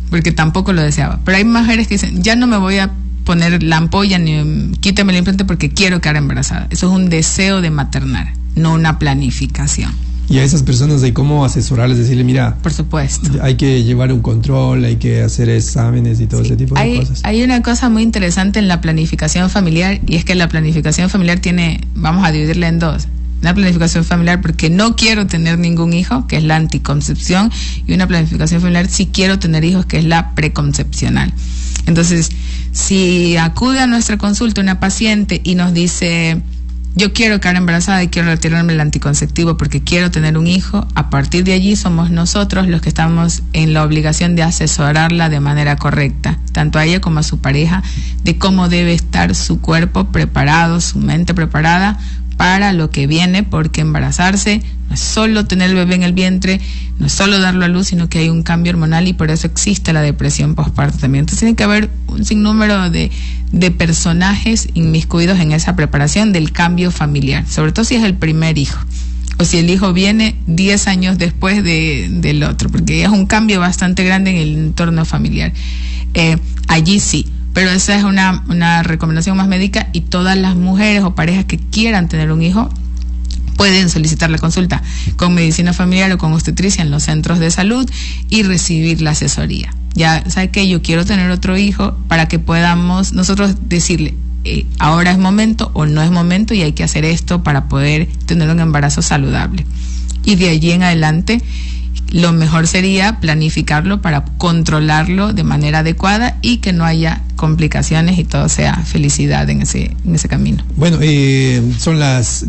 porque tampoco lo deseaba. Pero hay mujeres que dicen, ya no me voy a poner la ampolla ni quítame el implante porque quiero quedar embarazada. Eso es un deseo de maternar, no una planificación. Y a esas personas hay cómo asesorarles, decirle, mira, por supuesto, hay que llevar un control, hay que hacer exámenes y todo ese tipo de cosas. Hay una cosa muy interesante en la planificación familiar, y es que la planificación familiar vamos a dividirla en dos. Una planificación familiar porque no quiero tener ningún hijo, que es la anticoncepción, y una planificación familiar si quiero tener hijos, que es la preconcepcional. Entonces, si acude a nuestra consulta una paciente y nos dice, yo quiero quedar embarazada y quiero retirarme el anticonceptivo porque quiero tener un hijo, a partir de allí somos nosotros los que estamos en la obligación de asesorarla de manera correcta, tanto a ella como a su pareja, de cómo debe estar su cuerpo preparado, su mente preparada para lo que viene, porque embarazarse no es solo tener el bebé en el vientre, no es solo darlo a luz, sino que hay un cambio hormonal y por eso existe la depresión postparto también. Entonces tiene que haber un sinnúmero de personajes inmiscuidos en esa preparación del cambio familiar, sobre todo si es el primer hijo o si el hijo viene 10 años después del otro, porque es un cambio bastante grande en el entorno familiar. Allí sí. Pero esa es una recomendación más médica, y todas las mujeres o parejas que quieran tener un hijo pueden solicitar la consulta con medicina familiar o con obstetricia en los centros de salud y recibir la asesoría. Ya sabe que yo quiero tener otro hijo, para que podamos nosotros decirle, ahora es momento o no es momento y hay que hacer esto para poder tener un embarazo saludable. Y de allí en adelante, lo mejor sería planificarlo para controlarlo de manera adecuada y que no haya complicaciones y todo sea felicidad en ese camino. Bueno, son las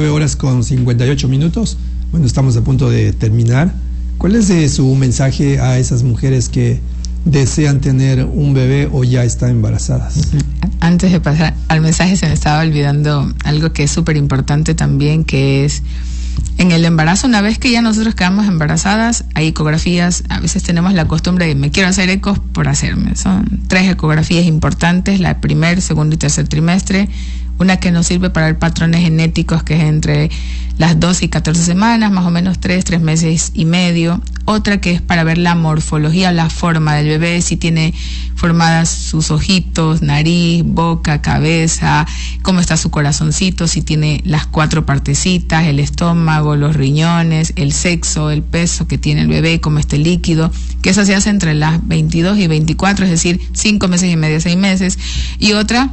19:58. Bueno, estamos a punto de terminar. ¿Cuál es su mensaje a esas mujeres que desean tener un bebé o ya están embarazadas? Antes de pasar al mensaje, se me estaba olvidando algo que es súper importante también, que es en el embarazo. Una vez que ya nosotros quedamos embarazadas, hay ecografías. A veces tenemos la costumbre de me quiero hacer ecos por hacerme. Son 3 ecografías importantes, la primer, segundo y tercer trimestre. Una que nos sirve para ver patrones genéticos, que es entre las 12 y 14 semanas, más o menos 3 meses y medio. Otra que es para ver la morfología, la forma del bebé, si tiene formadas sus ojitos, nariz, boca, cabeza, cómo está su corazoncito, si tiene las 4 partecitas, el estómago, los riñones, el sexo, el peso que tiene el bebé, cómo está el líquido, que eso se hace entre las 22 y 24, es decir, 5 meses y medio, 6 meses. Y otra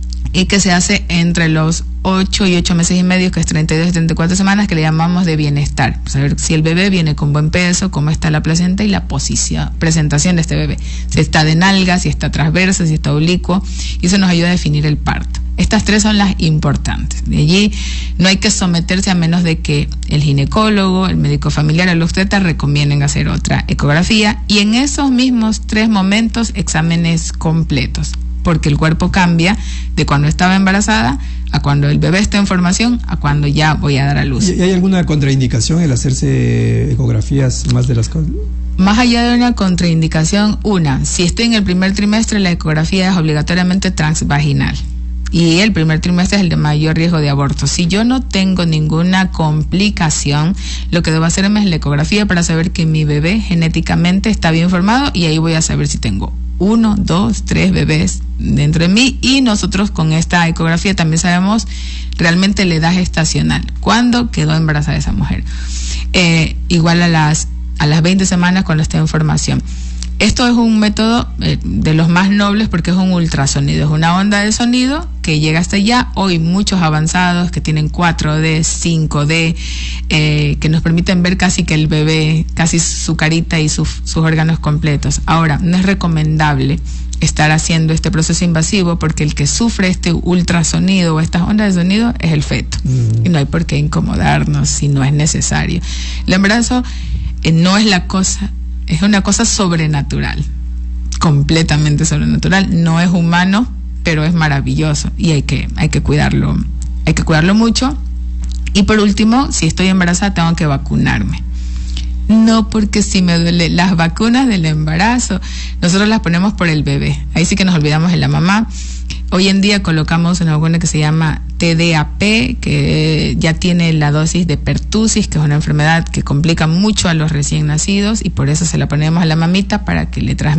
y que se hace entre los 8 y 8 meses y medio, que es 32 y 34 semanas, que le llamamos de bienestar. Saber si el bebé viene con buen peso, cómo está la placenta y la presentación de este bebé. Si está de nalga, si está transversa, si está oblicuo, y eso nos ayuda a definir el parto. Estas 3 son las importantes. De allí no hay que someterse a menos de que el ginecólogo, el médico familiar o el obstetra recomienden hacer otra ecografía, y en esos mismos 3 momentos exámenes completos, porque el cuerpo cambia de cuando estaba embarazada a cuando el bebé está en formación a cuando ya voy a dar a luz. ¿Y hay alguna contraindicación el hacerse ecografías más de las cosas? Más allá de una contraindicación, si estoy en el primer trimestre, la ecografía es obligatoriamente transvaginal. Y el primer trimestre es el de mayor riesgo de aborto. Si yo no tengo ninguna complicación, lo que debo hacerme es la ecografía para saber que mi bebé genéticamente está bien formado, y ahí voy a saber si tengo 1, 2, 3 bebés dentro de mí. Y nosotros con esta ecografía también sabemos realmente la edad gestacional, cuándo quedó embarazada esa mujer. Igual a las 20 semanas cuando esté en formación. Esto es un método de los más nobles porque es un ultrasonido, es una onda de sonido que llega hasta allá. Hoy muchos avanzados que tienen 4D, 5D, que nos permiten ver casi que el bebé, casi su carita y sus órganos completos. Ahora, no es recomendable estar haciendo este proceso invasivo porque el que sufre este ultrasonido o estas ondas de sonido es el feto. Y no hay por qué incomodarnos si no es necesario. El embarazo no es la cosa... Es una cosa sobrenatural, completamente sobrenatural. No es humano, pero es maravilloso y hay que cuidarlo mucho. Y por último, si estoy embarazada, tengo que vacunarme. No porque si me duele, las vacunas del embarazo, nosotros las ponemos por el bebé. Ahí sí que nos olvidamos de la mamá. Hoy en día colocamos una vacuna que se llama TDAP, que ya tiene la dosis de pertusis, que es una enfermedad que complica mucho a los recién nacidos, y por eso se la ponemos a la mamita para que le transmita